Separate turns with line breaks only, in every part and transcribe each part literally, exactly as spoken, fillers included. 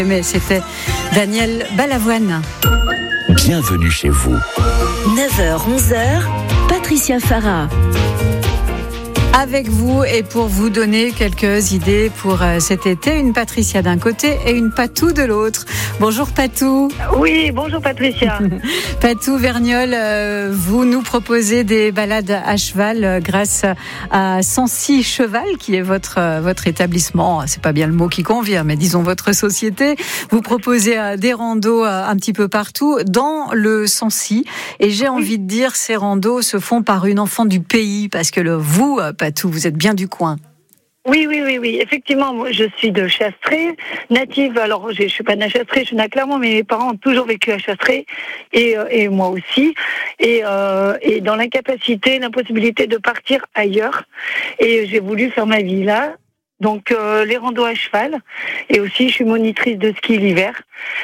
Mais c'était Daniel Balavoine.
Bienvenue chez vous.
neuf heures onze heures, Patricia Farah.
Avec vous et pour vous donner quelques idées pour euh, cet été, une Patricia d'un côté et une Patou de l'autre. Bonjour Patou.
Oui, bonjour Patricia.
Patou Vergnol, euh, vous nous proposez des balades à cheval euh, grâce à Sancy Cheval, qui est votre euh, votre établissement. C'est pas bien le mot qui convient, mais disons votre société. Vous proposez euh, des randos euh, un petit peu partout dans le Sancy. Et j'ai oui. envie de dire, ces randos se font par une enfant du pays, parce que le vous, euh, Patou, vous êtes bien du coin.
Oui, oui, oui, oui. Effectivement, moi, je suis de Chastré, native. Alors, je, je suis pas née à Chastré, je suis née à Clermont, mais mes parents ont toujours vécu à Chastré, et, euh, et moi aussi. Et, euh, et dans l'incapacité, l'impossibilité de partir ailleurs. Et j'ai voulu faire ma vie là. Donc, euh, les randos à cheval. Et aussi, je suis monitrice de ski l'hiver.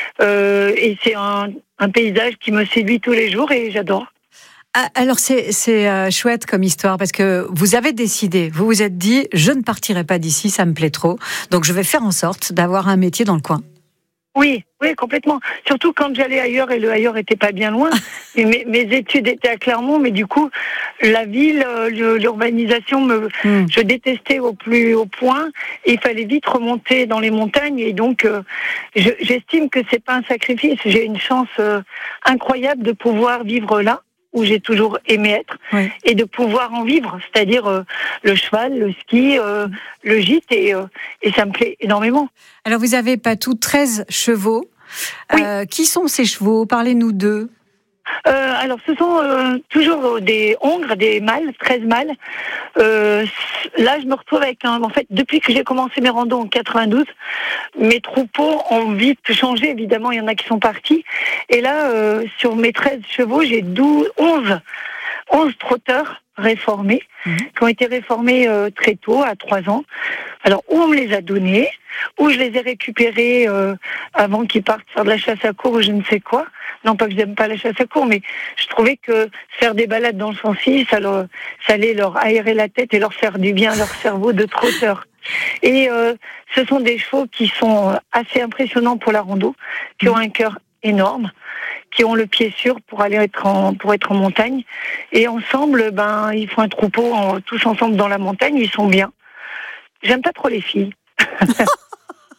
Euh, et c'est un, un paysage qui me séduit tous les jours et j'adore.
Alors c'est, c'est euh, chouette comme histoire, parce que vous avez décidé, vous vous êtes dit, je ne partirai pas d'ici, ça me plaît trop, donc je vais faire en sorte d'avoir un métier dans le coin.
Oui, oui, complètement. Surtout quand j'allais ailleurs, et le ailleurs était pas bien loin. Et mes, mes études étaient à Clermont, mais du coup, la ville, l'urbanisation, me, mm. je détestais au plus haut point. Et il fallait vite remonter dans les montagnes. Et donc, euh, je, j'estime que c'est pas un sacrifice. J'ai une chance euh, incroyable de pouvoir vivre là, où j'ai toujours aimé être, oui. et de pouvoir en vivre, c'est-à-dire euh, le cheval, le ski, euh, le gîte, et, euh, et ça me plaît énormément.
Alors vous avez Patou treize chevaux.
Oui.
Euh, qui sont ces chevaux ? Parlez-nous d'eux.
Euh, alors, ce sont euh, toujours des hongres, des mâles, treize mâles. Euh, là, je me retrouve avec un... En fait, depuis que j'ai commencé mes randos en quatre-vingt-douze, mes troupeaux ont vite changé. Évidemment, il y en a qui sont partis. Et là, euh, sur mes treize chevaux, j'ai douze, onze, onze trotteurs réformés, mmh. qui ont été réformés euh, très tôt, à trois ans. Alors, où on me les a donnés, où je les ai récupérés euh, avant qu'ils partent faire de la chasse à courre ou je ne sais quoi. Non pas que j'aime pas la chasse à courre, mais je trouvais que faire des balades dans le Sancy, ça, leur, ça allait leur aérer la tête et leur faire du bien à leur cerveau de trotteur. Et euh, ce sont des chevaux qui sont assez impressionnants pour la rando, qui ont un cœur énorme, qui ont le pied sûr pour aller être en, pour être en montagne. Et ensemble, ben, ils font un troupeau en, tous ensemble dans la montagne, ils sont bien. J'aime pas trop les filles.
Pourquoi ?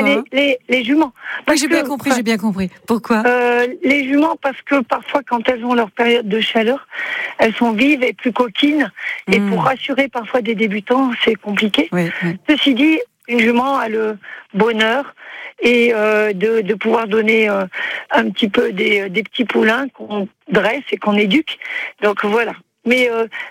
les, les, les juments.
Oui, j'ai que, bien compris, j'ai bien compris. Pourquoi ?
euh, Les juments, parce que parfois, quand elles ont leur période de chaleur, elles sont vives et plus coquines. Mmh. Et pour rassurer parfois des débutants, c'est compliqué. Oui, oui. Ceci dit, une jument a le bonheur et euh, de, de pouvoir donner euh, un petit peu des, des petits poulains qu'on dresse et qu'on éduque. Donc voilà. Mais euh,